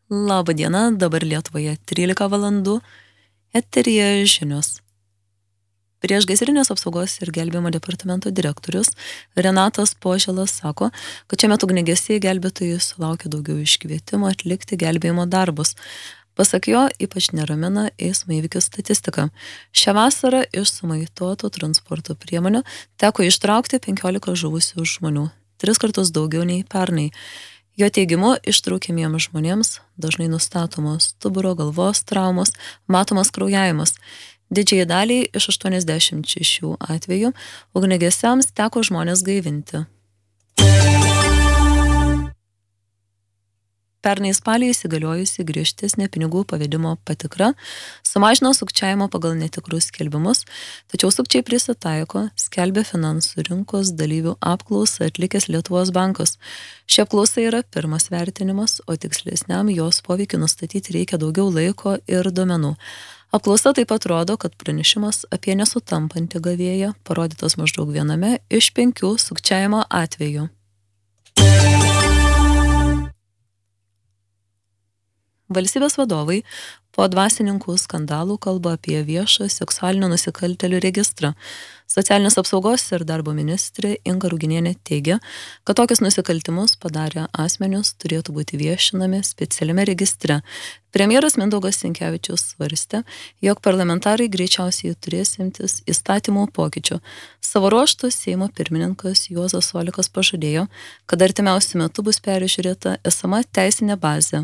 Labą dieną, dabar Lietuvoje 13 valandų, eteryje žinios. Priešgaisrinės apsaugos ir gelbėjimo departamento direktorius Renatas Požėlas sako, kad šiuo metu ugniagesiai gelbėtojai sulaukia daugiau iškvietimų atlikti gelbėjimo darbus. Pasak jo, ypač neramina eismo įvykių statistika. Šią vasarą iš sumaituotų transporto priemonių teko ištraukti 15 žuvusių žmonių, 3 kartus daugiau nei pernai. Jo teigimu, ištraukiamiems žmonėms dažnai nustatomos stuburo galvos traumos, matomas kraujavimas. Didžiai daliai iš 86 atvejų ugniagesiams teko žmonės gaivinti. Pernai spalį įsigaliojusi griežtesnė pinigų pavedimo patikra sumažino sukčiavimo pagal netikrus skelbimus, tačiau sukčiai prisitaiko, skelbia finansų rinkos dalyvių apklausą atlikęs Lietuvos bankas. Ši apklausa yra pirmas vertinimas, o tikslesniam jos poveikį nustatyti reikia daugiau laiko ir duomenų. Apklausa taip pat rodo, kad pranešimas apie nesutampantį gavėją parodytas maždaug viename iš 5 sukčiavimo atvejų. Valstybės vadovai po dvasininkų skandalų kalba apie viešą seksualinių nusikaltėlių registrą. Socialinės apsaugos ir darbo ministrė Inga Ruginienė teigia, kad tokius nusikaltimus padarę asmenius turėtų būti viešinami specialiame registre. Premjeras Mindaugas Sinkevičius svarstė, jog parlamentarai greičiausiai turės imtis įstatymų pokyčių. Savo ruožtu Seimo pirmininkas Juozas Olekas pažadėjo, kad artimiausiu metu bus peržiūrėta esama teisinė bazė.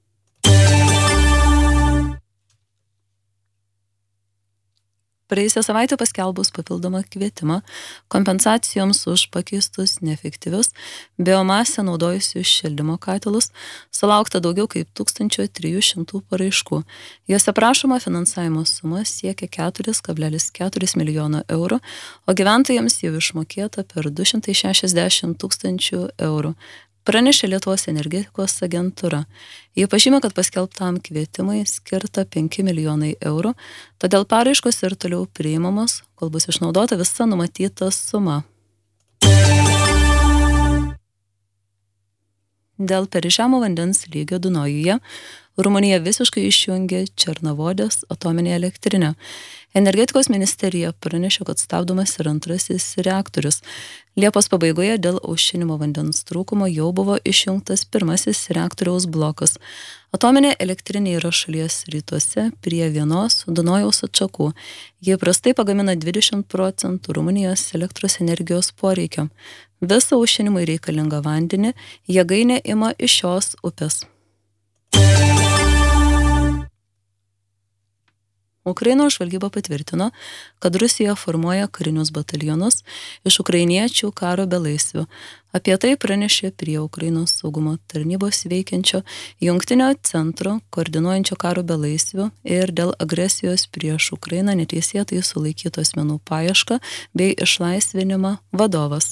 Praėjusią savaitę paskelbus papildomą kvietimą kompensacijoms už pakeistus neefektyvius biomasę naudojusius šildymo katilus sulaukta daugiau kaip 1300 paraiškų. Jose prašoma finansavimo suma siekia 4,4 milijono eurų, o gyventojams jau išmokėta per 260 000 eurų. Pranešė Lietuvos energetikos agentūra. Jie pažymė, kad paskelbtam kvietimai skirta 5 milijonai eurų, todėl paraiškos ir toliau priimamos, kol bus išnaudota visa numatyta suma. Dėl per žemo vandens lygio Dunojuje Rumunija visiškai išjungė Černavodės atominę elektrinę. Energetikos ministerija pranešė, kad stabdomas ir antrasis reaktorius. Liepos pabaigoje dėl aušinimo vandens trūkumo jau buvo išjungtas pirmasis reaktoriaus blokas. Atominė elektrinė yra šalies rytuose prie vienos Dunojaus atšakų. Jie prastai pagamina 20% Rumunijos elektros energijos poreikio. Visą aušinimui reikalingą vandenį jėgainė ima iš šios upės. Ukrainos žvalgyba patvirtino, kad Rusija formuoja karinius batalionus iš ukrainiečių karo belaisvių. Apie tai pranešė prie Ukrainos saugumo tarnybos veikiančio jungtinio centro koordinuojančio karo belaisvių ir dėl agresijos prieš Ukrainą neteisėtai sulaikytų asmenų paiešką bei išlaisvinimą vadovas.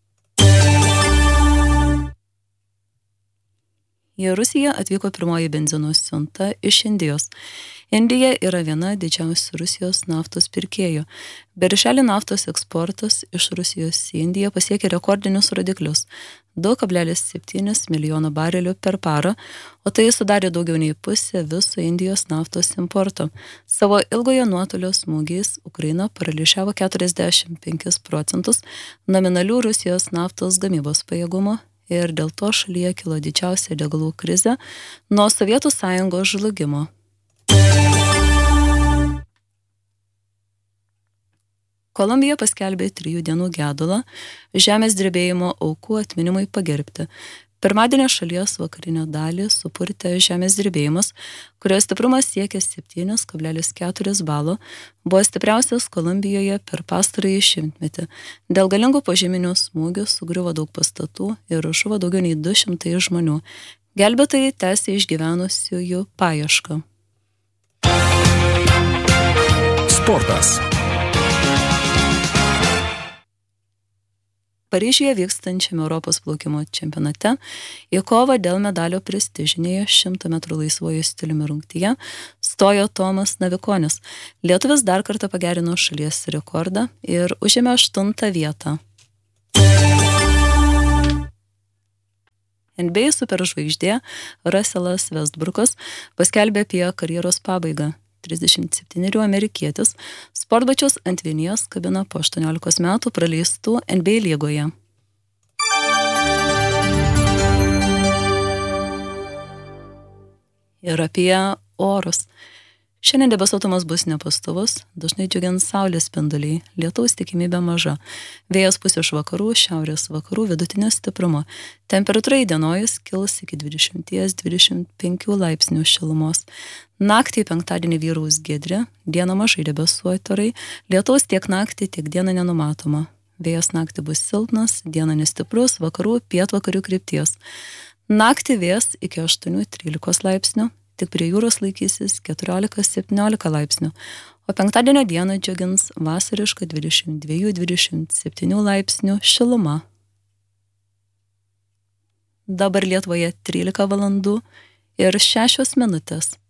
Į Rusiją atvyko pirmoji benzino siunta iš Indijos. Indija yra viena didžiausių Rusijos naftos pirkėjų. Birželį naftos eksportas iš Rusijos į Indiją pasiekė rekordinius rodiklius – 2,7 milijono barelių per parą, o tai sudarė daugiau nei pusę viso Indijos naftos importo. Savo ilgojo nuotolio smūgiais Ukraina paralyžiavo 45% nominalių Rusijos naftos gamybos pajėgumo ir dėl to šalyje kilo didžiausia degalų krizė nuo Sovietų Sąjungos žlugimo. Kolumbija paskelbė 3 dienų gedulą žemės drebėjimo aukų atminimui pagerbti. Pirmadienio šalies vakarinę dalį supurtė žemės drebėjimas, kurio stiprumas siekia 7,4 balo, buvo stipriausias Kolumbijoje per pastarąjį šimtmetį. Dėl galingų požeminių smūgių sugriuvo daug pastatų ir žuvo daugiau nei 200 žmonių. Gelbėtojai tęsia išgyvenusiųjų paiešką. Sportas. Paryžiuje vykstančiame Europos plaukimo čempionate į kovą dėl medalio prestižinėje 100 metrų laisvuoju stiliumi rungtyje stojo Tomas Navikonis. Lietuvis dar kartą pagerino šalies rekordą ir užėmė 8. vietą. NBA superžvaigždė Russellas Westbrookas paskelbė apie karjeros pabaigą. 37 amerikietis sportbačius ant vinies kabina po 18 metų praleistų NBA lygoje. Ir apie orus. Šiandien debesuotumas bus nepastovus, dažnai džiugins saulės spinduliai, lietaus tikimybė maža. Vėjas pūs iš vakarų, šiaurės vakarų vidutinio stiprumo. Temperatūra įdienojus kils iki 20-25 laipsnių šilumos. Naktį penktadienį vyraus giedri, dieną mažai debesuoti orai, lietaus tiek naktį, tiek dieną nenumatoma. Vėjas naktį bus silpnas, dieną nestiprus, vakarų, pietvakarių krypties. Naktį vėjas iki 8-13 laipsnių. Tik prie jūros laikysis 14-17 laipsnių, o penktadienio dieną džiugins vasariška 22-27 laipsnių šiluma. Dabar Lietuvoje 13 valandų ir 6 minutės.